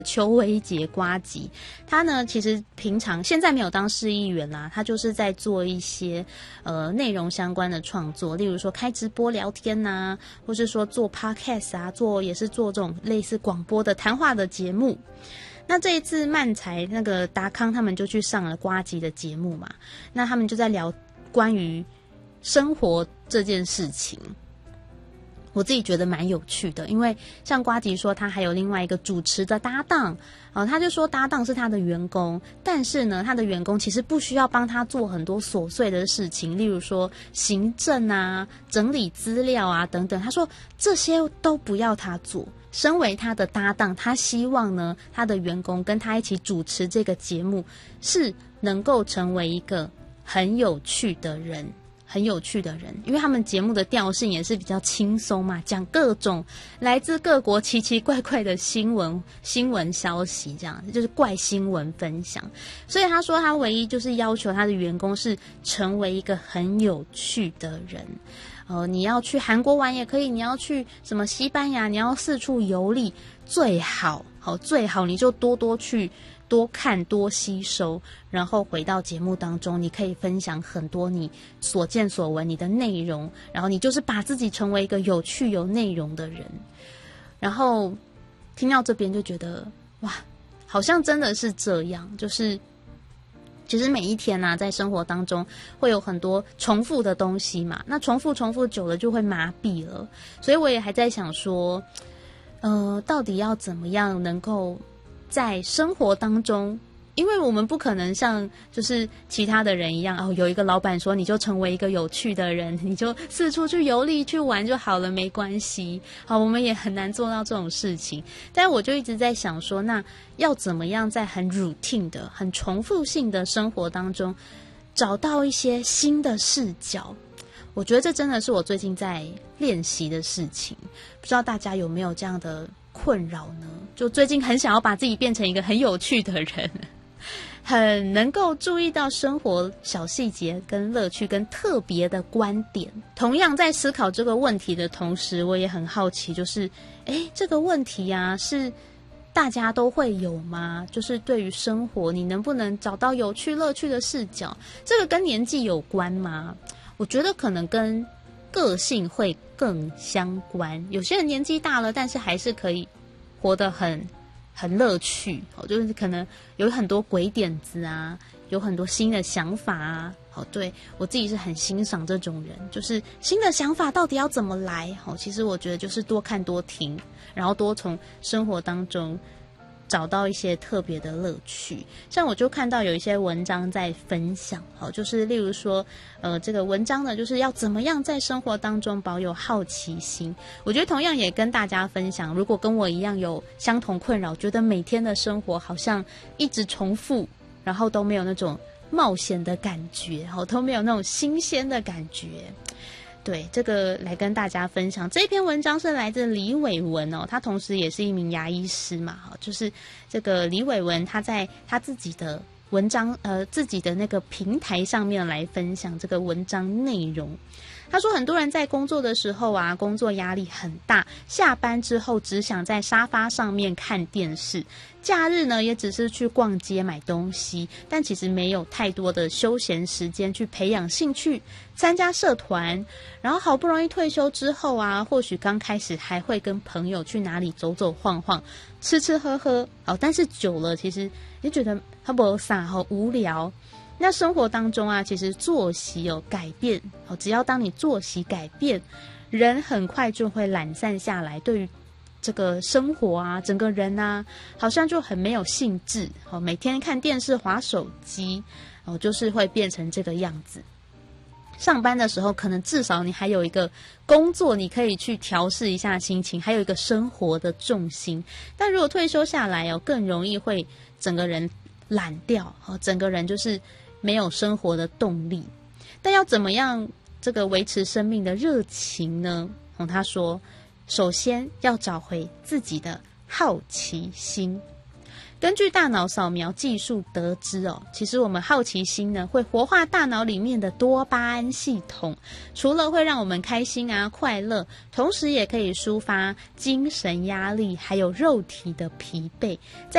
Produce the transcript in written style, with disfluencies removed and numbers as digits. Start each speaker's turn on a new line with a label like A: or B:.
A: 邱威杰呱吉，他呢其实平常现在没有当市议员啦，他就是在做一些内容相关的创作，例如说开直播聊天啊，或是说做 podcast 啊，也是做这种类似广播的谈话的节目。那这一次漫才那个达康他们就去上了呱吉的节目嘛，那他们就在聊关于生活这件事情。我自己觉得蛮有趣的，因为像呱吉说他还有另外一个主持的搭档，他就说搭档是他的员工，但是呢他的员工其实不需要帮他做很多琐碎的事情，例如说行政啊、整理资料啊等等，他说这些都不要他做。身为他的搭档，他希望呢他的员工跟他一起主持这个节目是能够成为一个很有趣的人，因为他们节目的调性也是比较轻松嘛，讲各种来自各国奇奇怪怪的新闻消息，这样就是怪新闻分享。所以他说他唯一就是要求他的员工是成为一个很有趣的人。你要去韩国玩也可以，你要去什么西班牙，你要四处游历，最好你就多去多看多吸收，然后回到节目当中，你可以分享很多你所见所闻，你的内容，然后你就是把自己成为一个有趣有内容的人。然后听到这边就觉得哇，好像真的是这样，就是其实每一天啊，在生活当中会有很多重复的东西嘛，那重复久了就会麻痹了。所以我也还在想说到底要怎么样能够在生活当中，因为我们不可能像就是其他的人一样有一个老板说你就成为一个有趣的人，你就四处去游历去玩就好了，没关系。我们也很难做到这种事情。但我就一直在想说，那要怎么样在很 routine 的很重复性的生活当中找到一些新的视角。我觉得这真的是我最近在练习的事情，不知道大家有没有这样的困扰呢？就最近很想要把自己变成一个很有趣的人，很能够注意到生活小细节跟乐趣跟特别的观点。同样在思考这个问题的同时，我也很好奇，就是这个问题啊是大家都会有吗？就是对于生活你能不能找到有趣乐趣的视角，这个跟年纪有关吗？我觉得可能跟个性会更相关。有些人年纪大了，但是还是可以活得很乐趣，就是可能有很多鬼点子啊，有很多新的想法啊。对，我自己是很欣赏这种人，就是新的想法到底要怎么来。其实我觉得就是多看多听，然后多从生活当中找到一些特别的乐趣。像我就看到有一些文章在分享，就是例如说这个文章呢就是要怎么样在生活当中保有好奇心。我觉得同样也跟大家分享，如果跟我一样有相同困扰，觉得每天的生活好像一直重复，然后都没有那种冒险的感觉，都没有那种新鲜的感觉。对，这个来跟大家分享。这篇文章是来自李伟文他同时也是一名牙医师嘛，就是这个李伟文他在他自己的文章自己的那个平台上面来分享这个文章内容。他说很多人在工作的时候啊，工作压力很大，下班之后只想在沙发上面看电视，假日呢也只是去逛街买东西，但其实没有太多的休闲时间去培养兴趣，参加社团。然后好不容易退休之后啊，或许刚开始还会跟朋友去哪里走走晃晃，吃吃喝喝，但是久了其实也觉得很没啥，好无聊。那生活当中啊，其实作息有改变，只要当你作息改变，人很快就会懒散下来，对于这个生活啊，整个人啊，好像就很没有兴致，每天看电视滑手机，就是会变成这个样子。上班的时候可能至少你还有一个工作，你可以去调试一下心情，还有一个生活的重心。但如果退休下来更容易会整个人懒掉，整个人就是没有生活的动力。但要怎么样这个维持生命的热情呢？他说首先要找回自己的好奇心。 根据大脑扫描技术得知其实我们好奇心呢会活化大脑里面的多巴胺系统，除了会让我们开心啊快乐，同时也可以抒发精神压力还有肉体的疲惫。